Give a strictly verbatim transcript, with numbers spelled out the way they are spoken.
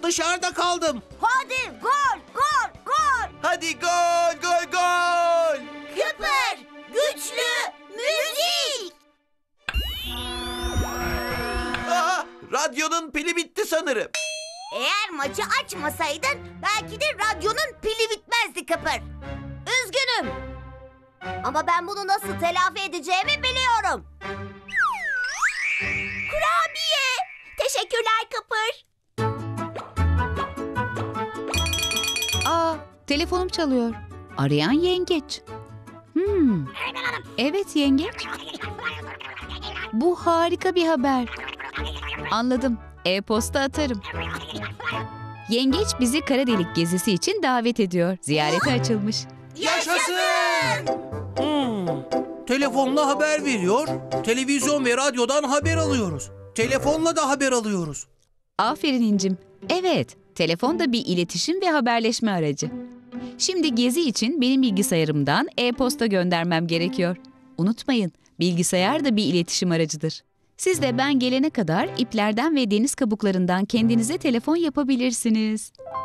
dışarıda kaldım. Hadi gol, gol, gol. Hadi gol, gol, gol. Kıpır, güçlü, müzik. Aa, radyonun pili bitti sanırım. Eğer maçı açmasaydın belki de radyonun pili bitmezdi Kıpır. Üzgünüm. Ama ben bunu nasıl telafi edeceğimi biliyorum. Kurabiye. Teşekkürler Kıpır. Aa, telefonum çalıyor. Arayan yengeç. Hmm. Evet yengeç. Bu harika bir haber. Anladım. E-posta atarım. Yengeç bizi kara delik gezisi için davet ediyor. Ziyarete açılmış. Yaşasın! Hmm, telefonla haber veriyor, televizyon ve radyodan haber alıyoruz. Telefonla da haber alıyoruz. Aferin İncim. Evet, telefon da bir iletişim ve haberleşme aracı. Şimdi gezi için benim bilgisayarımdan e-posta göndermem gerekiyor. Unutmayın, bilgisayar da bir iletişim aracıdır. Siz de ben gelene kadar iplerden ve deniz kabuklarından kendinize telefon yapabilirsiniz.